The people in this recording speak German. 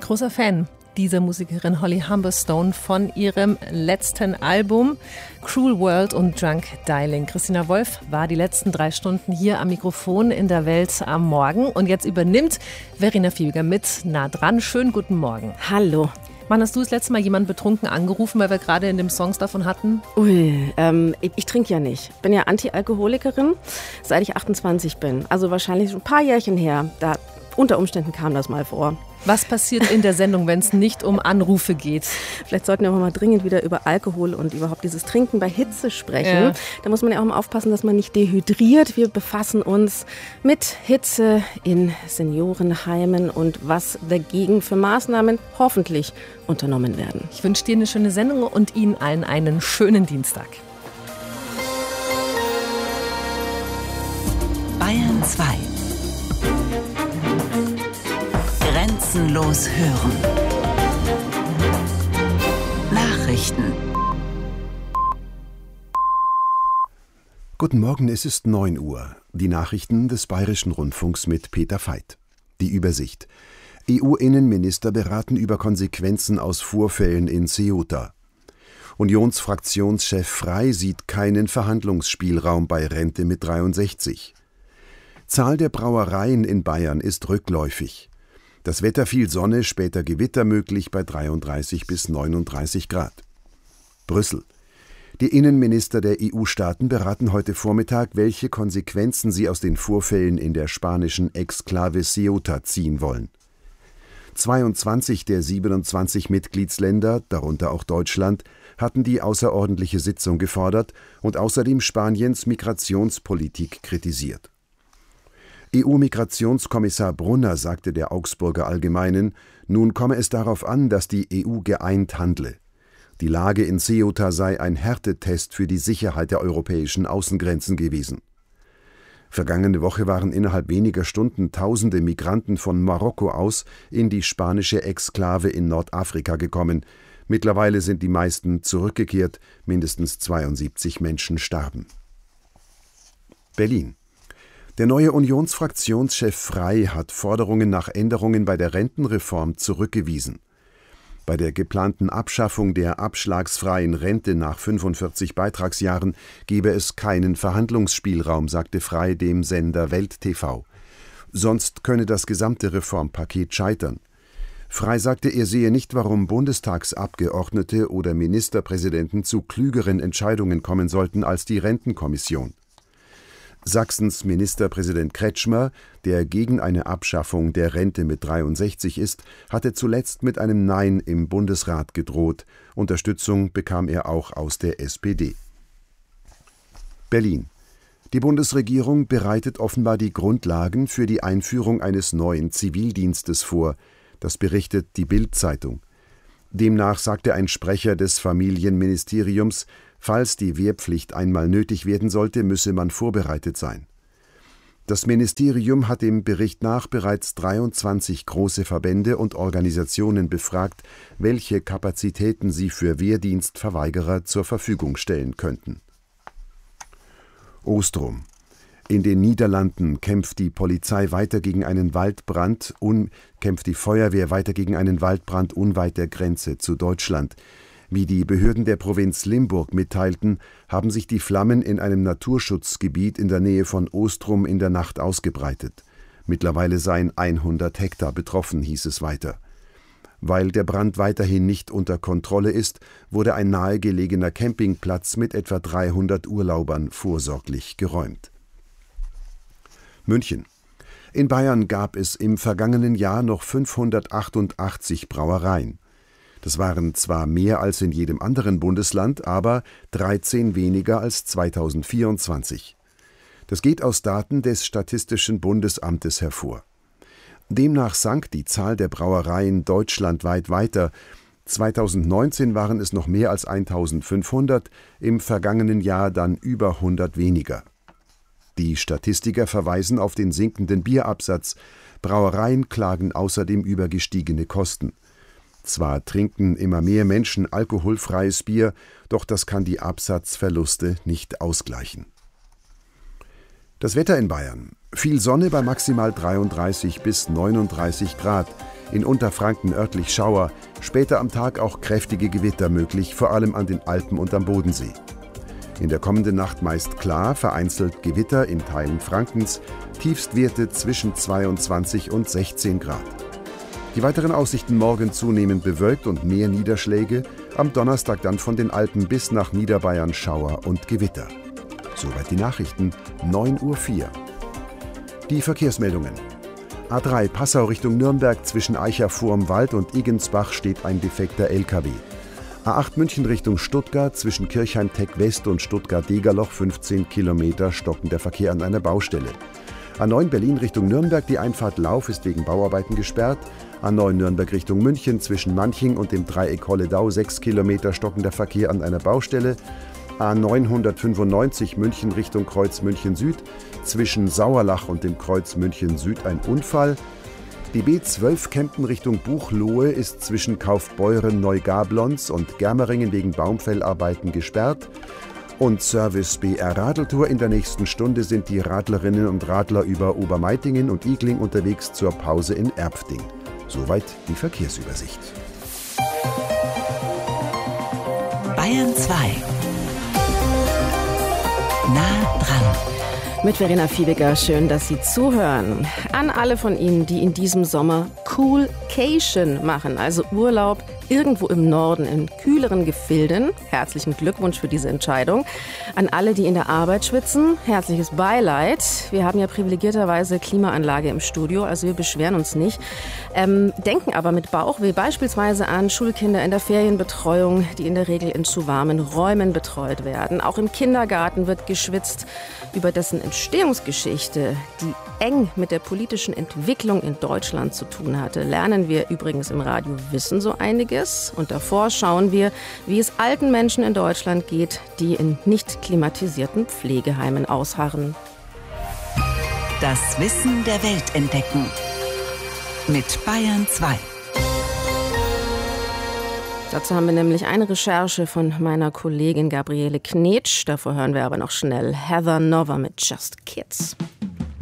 großer Fan dieser Musikerin Holly Humberstone von ihrem letzten Album Cruel World und Drunk Dialing. Christina Wolf war die letzten 3 Stunden hier am Mikrofon in der Welt am Morgen und jetzt übernimmt Verena Fielger mit Nah dran. Schönen guten Morgen. Hallo. Wann hast du das letzte Mal jemanden betrunken angerufen, weil wir gerade in dem Songs davon hatten? Ich trinke ja nicht. Bin ja Anti-Alkoholikerin, seit ich 28 bin. Also wahrscheinlich schon ein paar Jährchen her. Da unter Umständen kam das mal vor. Was passiert in der Sendung, wenn es nicht um Anrufe geht? Vielleicht sollten wir mal dringend wieder über Alkohol und überhaupt dieses Trinken bei Hitze sprechen. Ja. Da muss man ja auch mal aufpassen, dass man nicht dehydriert. Wir befassen uns mit Hitze in Seniorenheimen und was dagegen für Maßnahmen hoffentlich unternommen werden. Ich wünsche dir eine schöne Sendung und Ihnen allen einen schönen Dienstag. Bayern 2. Grenzenlos hören. Nachrichten. Guten Morgen, es ist 9 Uhr. Die Nachrichten des Bayerischen Rundfunks mit Peter Veit. Die Übersicht. EU-Innenminister beraten über Konsequenzen aus Vorfällen in Ceuta. Unionsfraktionschef Frey sieht keinen Verhandlungsspielraum bei Rente mit 63. Zahl der Brauereien in Bayern ist rückläufig. Das Wetter viel Sonne, später Gewitter möglich bei 33 bis 39 Grad. Brüssel. Die Innenminister der EU-Staaten beraten heute Vormittag, welche Konsequenzen sie aus den Vorfällen in der spanischen Exklave Ceuta ziehen wollen. 22 der 27 Mitgliedsländer, darunter auch Deutschland, hatten die außerordentliche Sitzung gefordert und außerdem Spaniens Migrationspolitik kritisiert. EU-Migrationskommissar Brunner sagte der Augsburger Allgemeinen, nun komme es darauf an, dass die EU geeint handle. Die Lage in Ceuta sei ein Härtetest für die Sicherheit der europäischen Außengrenzen gewesen. Vergangene Woche waren innerhalb weniger Stunden Tausende Migranten von Marokko aus in die spanische Exklave in Nordafrika gekommen. Mittlerweile sind die meisten zurückgekehrt, mindestens 72 Menschen starben. Berlin. Der neue Unionsfraktionschef Frey hat Forderungen nach Änderungen bei der Rentenreform zurückgewiesen. Bei der geplanten Abschaffung der abschlagsfreien Rente nach 45 Beitragsjahren gebe es keinen Verhandlungsspielraum, sagte Frey dem Sender Welt TV. Sonst könne das gesamte Reformpaket scheitern. Frey sagte, er sehe nicht, warum Bundestagsabgeordnete oder Ministerpräsidenten zu klügeren Entscheidungen kommen sollten als die Rentenkommission. Sachsens Ministerpräsident Kretschmer, der gegen eine Abschaffung der Rente mit 63 ist, hatte zuletzt mit einem Nein im Bundesrat gedroht. Unterstützung bekam er auch aus der SPD. Berlin. Die Bundesregierung bereitet offenbar die Grundlagen für die Einführung eines neuen Zivildienstes vor. Das berichtet die Bild-Zeitung. Demnach sagte ein Sprecher des Familienministeriums, falls die Wehrpflicht einmal nötig werden sollte, müsse man vorbereitet sein. Das Ministerium hat dem Bericht nach bereits 23 große Verbände und Organisationen befragt, welche Kapazitäten sie für Wehrdienstverweigerer zur Verfügung stellen könnten. Ostrom. In den Niederlanden kämpft die Polizei weiter gegen einen Waldbrand, kämpft die Feuerwehr weiter gegen einen Waldbrand unweit der Grenze zu Deutschland. Wie die Behörden der Provinz Limburg mitteilten, haben sich die Flammen in einem Naturschutzgebiet in der Nähe von Ostrom in der Nacht ausgebreitet. Mittlerweile seien 100 Hektar betroffen, hieß es weiter. Weil der Brand weiterhin nicht unter Kontrolle ist, wurde ein nahegelegener Campingplatz mit etwa 300 Urlaubern vorsorglich geräumt. München. In Bayern gab es im vergangenen Jahr noch 588 Brauereien. Das waren zwar mehr als in jedem anderen Bundesland, aber 13 weniger als 2024. Das geht aus Daten des Statistischen Bundesamtes hervor. Demnach sank die Zahl der Brauereien deutschlandweit weiter. 2019 waren es noch mehr als 1500, im vergangenen Jahr dann über 100 weniger. Die Statistiker verweisen auf den sinkenden Bierabsatz. Brauereien klagen außerdem über gestiegene Kosten. Zwar trinken immer mehr Menschen alkoholfreies Bier, doch das kann die Absatzverluste nicht ausgleichen. Das Wetter in Bayern. Viel Sonne bei maximal 33 bis 39 Grad. in Unterfranken örtlich Schauer, später am Tag auch kräftige Gewitter möglich, vor allem an den Alpen und am Bodensee. In der kommenden Nacht meist klar, vereinzelt Gewitter in Teilen Frankens, Tiefstwerte zwischen 22 und 16 Grad. Die weiteren Aussichten morgen zunehmend bewölkt und mehr Niederschläge, am Donnerstag dann von den Alpen bis nach Niederbayern Schauer und Gewitter. Soweit die Nachrichten, 9:04 Uhr. Die Verkehrsmeldungen. A3 Passau Richtung Nürnberg zwischen Eicher-Vormwald und Igensbach steht ein defekter LKW. A8 München Richtung Stuttgart zwischen Kirchheim-Teck West und Stuttgart-Degerloch 15 Kilometer stockender Verkehr an einer Baustelle. A9 Berlin Richtung Nürnberg, die Einfahrt Lauf ist wegen Bauarbeiten gesperrt. A9 Nürnberg Richtung München zwischen Manching und dem Dreieck Holledau 6 Kilometer stockender Verkehr an einer Baustelle. A995 München Richtung Kreuz München Süd, zwischen Sauerlach und dem Kreuz München Süd ein Unfall. Die B12 Kempten Richtung Buchloe ist zwischen Kaufbeuren Neugablons und Germeringen wegen Baumfellarbeiten gesperrt. Und Service BR Radeltour. In der nächsten Stunde sind die Radlerinnen und Radler über Obermeitingen und Igling unterwegs zur Pause in Erpfting. Soweit die Verkehrsübersicht. Bayern 2. Nah dran. Mit Verena Fiebiger, schön, dass Sie zuhören. An alle von Ihnen, die in diesem Sommer Coolcation machen, also Urlaub irgendwo im Norden in kühleren Gefilden. Herzlichen Glückwunsch für diese Entscheidung. An alle, die in der Arbeit schwitzen, herzliches Beileid. Wir haben ja privilegierterweise Klimaanlage im Studio, also wir beschweren uns nicht. Denken aber mit Bauchweh beispielsweise an Schulkinder in der Ferienbetreuung, die in der Regel in zu warmen Räumen betreut werden. Auch im Kindergarten wird geschwitzt. Über dessen Entstehungsgeschichte, die eng mit der politischen Entwicklung in Deutschland zu tun hatte, lernen wir übrigens im Radio Wissen so einiges. Und davor schauen wir, wie es alten Menschen in Deutschland geht, die in nicht klimatisierten Pflegeheimen ausharren. Das Wissen der Welt entdecken. Mit Bayern 2. Dazu haben wir nämlich eine Recherche von meiner Kollegin Gabriele Knetsch. Davor hören wir aber noch schnell Heather Nova mit Just Kids.